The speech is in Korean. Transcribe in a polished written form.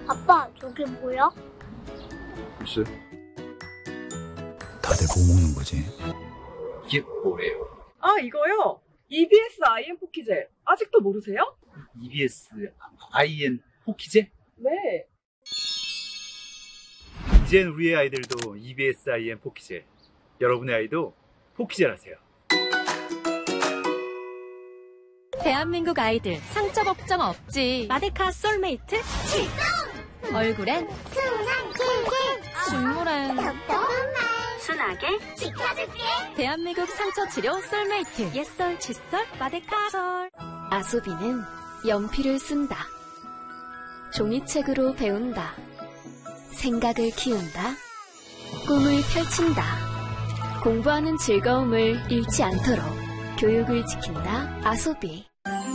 아빠, 저게 뭐야? 글쎄. 다들 뭐 먹는 거지? 이게 뭐래요? 아, 이거요? EBS IM 포키젤. 아직도 모르세요? EBS IN 포키제? 네. 이젠 우리의 아이들도 EBS IN 포키제. 여러분의 아이도 포키젤 하세요. 대한민국 아이들 상처 걱정 없지. 마데카 솔메이트 출동! 얼굴엔 순한 꿀꿀, 눈물엔 순하게 지켜줄게. 대한민국 상처 치료 솔메이트. 옛설 칫솔 마데카 솔. 아소비는 연필을 쓴다. 종이책으로 배운다. 생각을 키운다. 꿈을 펼친다. 공부하는 즐거움을 잃지 않도록 교육을 지킨다. 아소비.